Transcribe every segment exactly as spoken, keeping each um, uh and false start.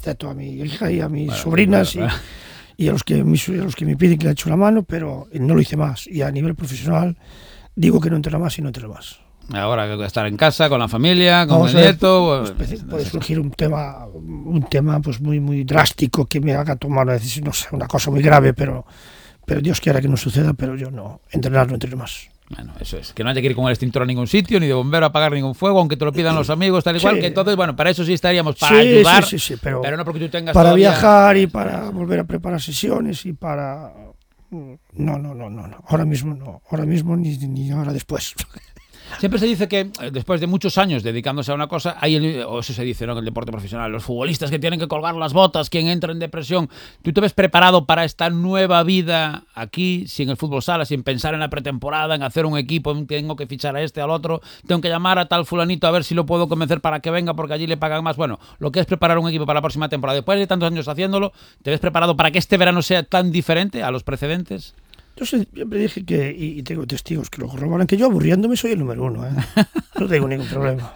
respeto a mi hija y a mis bueno, sobrinas bueno, bueno. Y, y a los que, mis, a los que me piden que le eche la mano, pero no lo hice más. Y a nivel profesional digo que no entreno más y no entreno más. Ahora estar en casa con la familia, con Vamos el nieto. Puede, puede surgir un tema, un tema pues muy muy drástico que me haga tomar una decisión, no sé, una cosa muy grave, pero, pero Dios quiera que no suceda, pero yo no, entrenar no entreno más. Bueno, eso es, que no haya que ir con el extintor a ningún sitio, ni de bombero a apagar ningún fuego, aunque te lo pidan los amigos, tal y cual, sí. Que entonces, bueno, para eso sí estaríamos, para sí, ayudar, sí, sí, sí, pero, pero no porque tú tengas para todavía... viajar y para volver a preparar sesiones y para... No, no, no, no, no. Ahora mismo no, ahora mismo ni, ni ahora después. Siempre se dice que después de muchos años dedicándose a una cosa, hay el, o eso se dice, ¿no?, en el deporte profesional, los futbolistas que tienen que colgar las botas, quien entra en depresión. ¿Tú te ves preparado para esta nueva vida aquí, sin el fútbol sala, sin pensar en la pretemporada, en hacer un equipo, tengo que fichar a este, al otro, tengo que llamar a tal fulanito a ver si lo puedo convencer para que venga porque allí le pagan más? Bueno, lo que es preparar un equipo para la próxima temporada, después de tantos años haciéndolo, ¿te ves preparado para que este verano sea tan diferente a los precedentes? Yo siempre dije que, y tengo testigos que lo corroboran, que yo aburriéndome soy el número uno, ¿eh? No tengo ningún problema.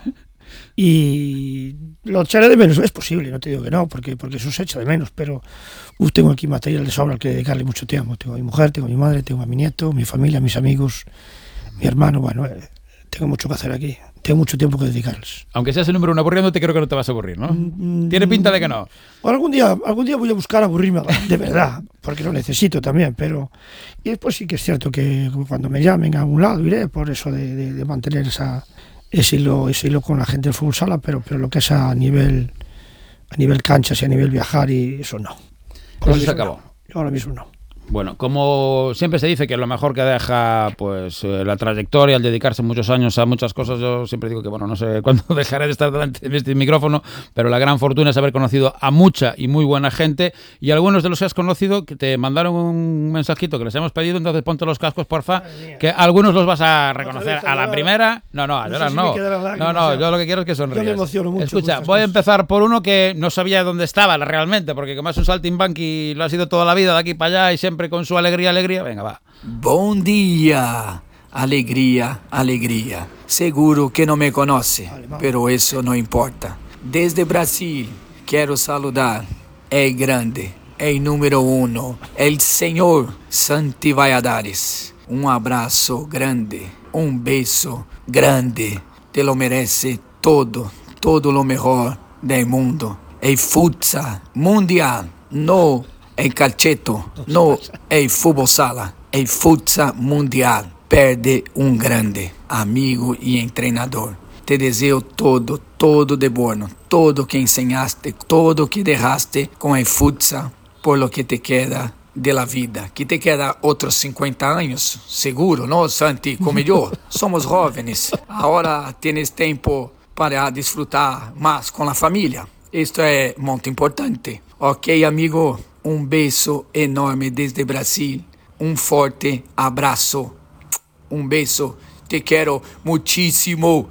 Y lo echaré de menos, es posible, no te digo que no, porque, porque eso se echa de menos, pero uh, tengo aquí material de sobra al que dedicarle mucho tiempo. Tengo a mi mujer, tengo a mi madre, tengo a mi nieto, mi familia, mis amigos, mi hermano, bueno, eh, tengo mucho que hacer aquí. Tengo mucho tiempo que dedicarles. Aunque seas el número uno aburriéndote, creo que no te vas a aburrir, ¿no? Mm, Tiene pinta de que no. Bueno, algún día, algún día voy a buscar aburrirme de verdad, porque lo necesito también, pero... Y después sí que es cierto que cuando me llamen a algún lado iré por eso de, de, de mantener esa, ese, hilo, ese hilo con la gente del fútbol sala, pero, pero lo que es a nivel, a nivel canchas y a nivel viajar, y eso no. Por eso se acabó. No. Ahora mismo no. Bueno, como siempre se dice que lo mejor que deja pues eh, la trayectoria, al dedicarse muchos años a muchas cosas, yo siempre digo que, bueno, no sé cuándo dejaré de estar delante de este micrófono, pero la gran fortuna es haber conocido a mucha y muy buena gente, y algunos de los que has conocido que te mandaron un mensajito que les hemos pedido, entonces ponte los cascos, porfa, que algunos los vas a reconocer a la primera. No, no, a llorar no. No, no, yo lo que quiero es que sonrías. Yo me emociono mucho. Escucha, voy a empezar por uno que no sabía dónde estaba realmente, porque como es un saltimbanqui, lo ha sido toda la vida de aquí para allá y siempre con su alegría, alegría, venga, va. Bom dia, alegría, alegría. Seguro que no me conoce, pero eso no importa. Desde Brasil, quiero saludar el grande, el número uno, el señor Santi Valladares. Un abrazo grande, un beso grande. Te lo merece todo, todo lo mejor del mundo. El futsal mundial, no el calceto, no el fútbol sala, el futsal mundial. Perde un grande amigo y entrenador. Te deseo todo, todo de bueno, todo que enseñaste, todo que dejaste con el futsal, por lo que te queda de la vida. Que te queda otros cincuenta años, seguro, ¿no, Santi? Como yo, somos jóvenes. Ahora tienes tiempo para disfrutar más con la familia. Esto es muy importante. Ok, amigo, un beso enorme desde Brasil. Un fuerte abrazo. Un beso. Te quiero muchísimo.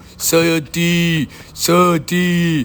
Santi, Santi,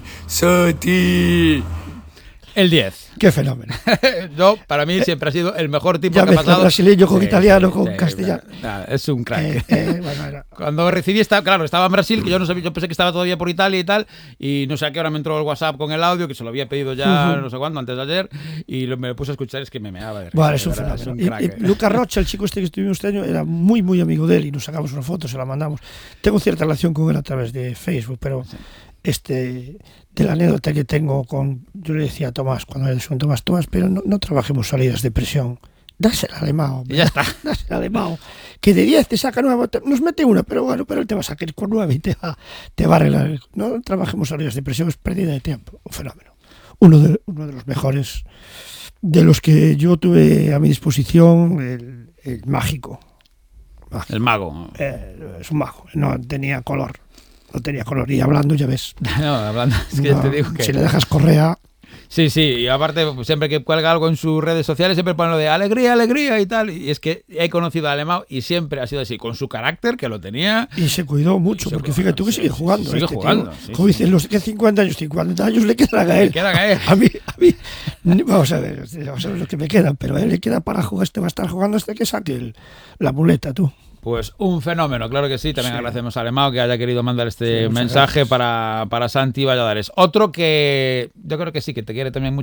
Santi. El diez. Qué fenómeno. Yo, para mí, siempre ha sido el mejor tipo ya que ha pasado. Brasileño con sí, italiano, sí, con sí, castellano. Nada, es un crack. Eh, eh, bueno, era... Cuando recibí esta, claro, estaba en Brasil, que yo no sabía, yo pensé que estaba todavía por Italia y tal, y no sé a qué hora me entró el WhatsApp con el audio, que se lo había pedido ya uh-huh. no sé cuándo, antes de ayer, y lo, me lo puse a escuchar, es que me meaba de risa. Bueno, es un fenómeno. Es un crack, y, y Lucas Rocha, el chico este que estuvimos este año, era muy, muy amigo de él, y nos sacamos una foto, se la mandamos. Tengo cierta relación con él a través de Facebook, pero... Sí. Este, de la anécdota que tengo con, yo le decía a Tomás, cuando le decía a Tomás, Tomás, pero no, no trabajemos salidas de presión, dásela al Alemão, ya está, dásela al Alemão, que de diez te saca nueve, nos mete una, pero bueno, pero él te va a sacar con nueve y te va, te va a arreglar, no trabajemos salidas de presión, es pérdida de tiempo, un fenómeno, uno de, uno de los mejores, de los que yo tuve a mi disposición, el, el mágico, mágico, el mago, eh, es un mago, no tenía color. No tenía color, y hablando ya ves. No, hablando, es que no, te digo que... Si le dejas correa... Sí, sí, y aparte, siempre que cuelga algo en sus redes sociales, siempre pone lo de alegría, alegría y tal, y es que he conocido a Alemão y siempre ha sido así, con su carácter, que lo tenía... Y se cuidó mucho, porque cuidó, fíjate tú que sí, sigue jugando. Sigue este jugando, tío, sí, como sí. dicen los que cincuenta años, cincuenta años le quedan a él. Le quedan a él. A mí, a mí, vamos a ver, vamos a ver lo que me quedan, pero a él le queda para jugar, este va a estar jugando hasta que saque el, la muleta, tú. Pues un fenómeno, claro que sí. También sí. Agradecemos a Alemão que haya querido mandar este sí, mensaje para, para Santi Valladares. Otro que yo creo que sí, que te quiere también mucho.